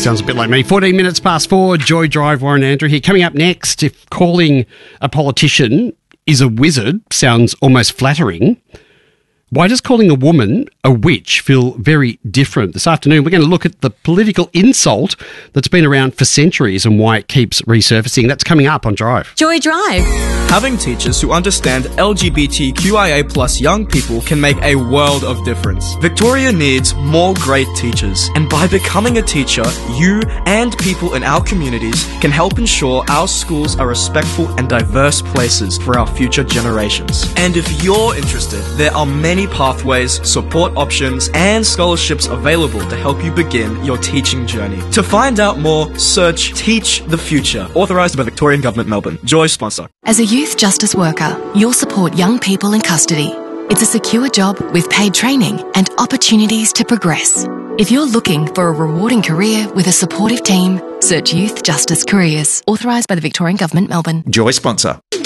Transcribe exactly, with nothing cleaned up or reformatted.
Sounds a bit like me. fourteen minutes past four, Joy Drive, Warren Andrew here. Coming up next, if calling a politician is a wizard sounds almost flattering, why does calling a woman a witch feel very different? This afternoon, we're going to look at the political insult that's been around for centuries and why it keeps resurfacing. That's coming up on Drive. Joy Drive. Having teachers who understand L G B T Q I A plus young people can make a world of difference. Victoria needs more great teachers, and by becoming a teacher, you and people in our communities can help ensure our schools are respectful and diverse places for our future generations. And if you're interested, there are many pathways, support options, and scholarships available to help you begin your teaching journey. To find out more, search Teach the Future, authorised by Victorian Government Melbourne. Joy sponsor. As a youth justice worker, you'll support young people in custody. It's a secure job with paid training and opportunities to progress. If you're looking for a rewarding career with a supportive team, search Youth Justice Careers, authorised by the Victorian Government Melbourne. Joy sponsor.